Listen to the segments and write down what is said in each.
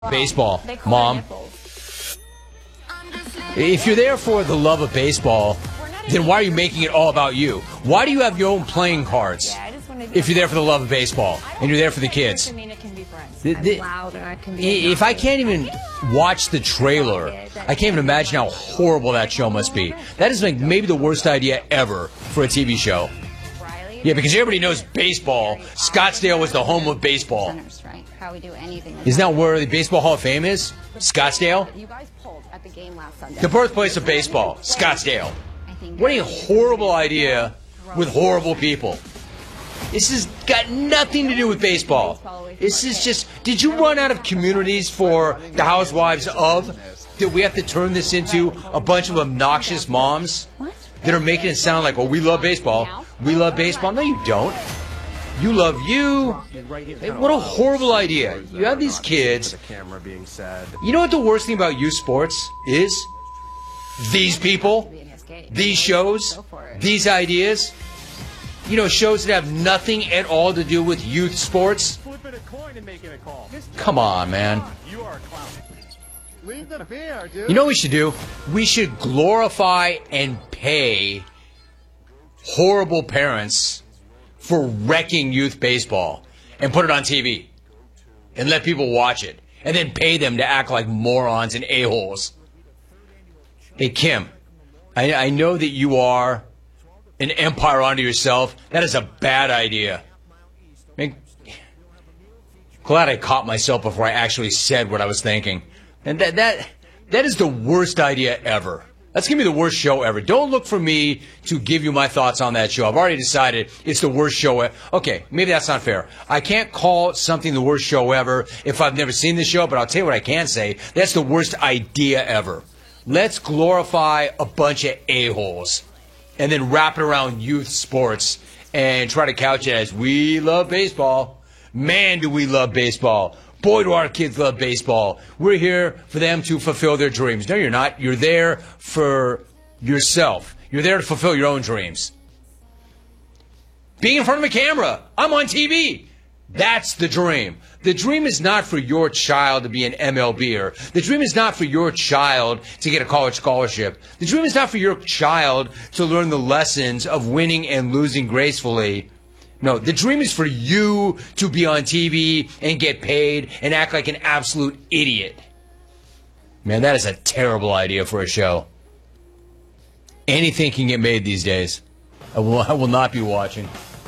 Baseball, Mom. If you're there for the love of baseball, then why are you making it all about you? Why do you have your own playing cards if you're there for the love of baseball and you're there for the kids? If I can't even watch the trailer, I can't even imagine how horrible that show must be. That is like maybe the worst idea ever for a TV show. Yeah, because everybody knows baseball. Scottsdale was the home of baseball. Isn't that where the Baseball Hall of Fame is? Scottsdale? The birthplace of baseball, Scottsdale. What a horrible idea with horrible people. This has got nothing to do with baseball. This is just, did you run out of communities for the housewives of? Did we have to turn this into a bunch of obnoxious moms that are making it sound like, oh, we love baseball. We love baseball. No, you don't. You love you. What a horrible idea. You have these kids. You know what the worst thing about youth sports is? These people, these shows, these ideas. You know, shows that have nothing at all to do with youth sports. Come on, man. You know what we should do? We should glorify and pay horrible parents for wrecking youth baseball and put it on TV and let people watch it and then pay them to act like morons and a-holes. Hey, Kim, I know that you are an empire unto yourself. That is a bad idea. Glad I caught myself before I actually said what I was thinking. And that is the worst idea ever. That's going to be the worst show ever. Don't look for me to give you my thoughts on that show. I've already decided it's the worst show ever. Okay, maybe that's not fair. I can't call something the worst show ever if I've never seen the show, but I'll tell you what I can say. That's the worst idea ever. Let's glorify a bunch of a-holes and then wrap it around youth sports and try to couch it as we love baseball. Man, do we love baseball. Boy, do our kids love baseball. We're here for them to fulfill their dreams. No, you're not. You're there for yourself. You're there to fulfill your own dreams. Being in front of a camera. I'm on TV. That's the dream. The dream is not for your child to be an MLBer. The dream is not for your child to get a college scholarship. The dream is not for your child to learn the lessons of winning and losing gracefully. No, the dream is for you to be on TV and get paid and act like an absolute idiot. Man, that is a terrible idea for a show. Anything can get made these days. I will not be watching.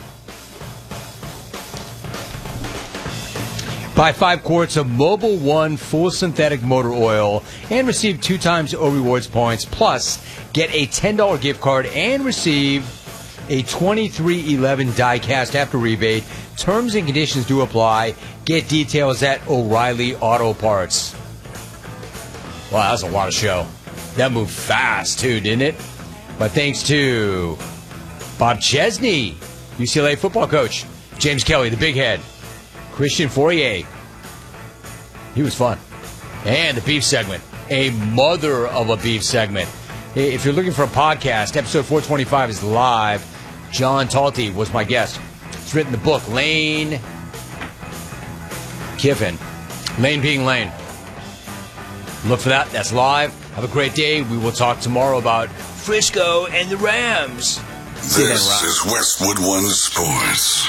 Buy 5 quarts of Mobil 1 full synthetic motor oil and receive 2 times O Rewards points. Plus, get a $10 gift card and receive a 2311 die-cast after rebate. Terms and conditions do apply. Get details at O'Reilly Auto Parts. Wow, that was a lot of show. That moved fast, too, didn't it? But thanks to Bob Chesney, UCLA football coach, James Kelly, the big head, Christian Fourier. He was fun. And the beef segment. A mother of a beef segment. If you're looking for a podcast, episode 425 is live. John Talty was my guest. It's written the book, Lane Kiffin. Lane being Lane. Look for that. That's live. Have a great day. We will talk tomorrow about Frisco and the Rams. This is Westwood One Sports.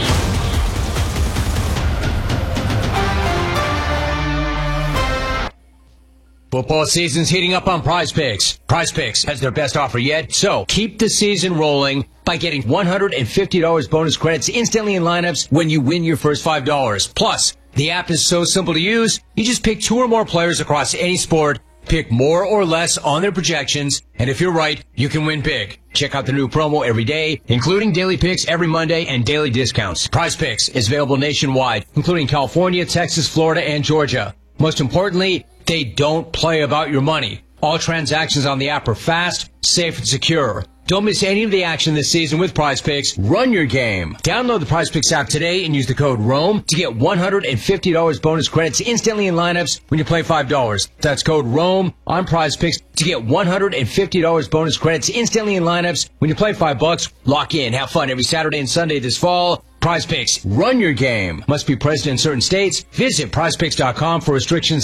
Football season's heating up on Prize Picks. Prize Picks has their best offer yet, so keep the season rolling by getting $150 bonus credits instantly in lineups when you win your first $5. Plus, the app is so simple to use, you just pick 2 or more players across any sport, pick more or less on their projections, and if you're right, you can win big. Check out the new promo every day, including daily picks every Monday and daily discounts. Prize Picks is available nationwide, including California, Texas, Florida, and Georgia. Most importantly, they don't play about your money. All transactions on the app are fast, safe, and secure. Don't miss any of the action this season with Prize Picks. Run your game. Download the Prize Picks app today and use the code ROAM to get $150 bonus credits instantly in lineups when you play $5. That's code ROAM on Prize Picks to get $150 bonus credits instantly in lineups when you play $5. Lock in. Have fun every Saturday and Sunday this fall. Prize Picks. Run your game. Must be present in certain states. Visit prizepicks.com for restrictions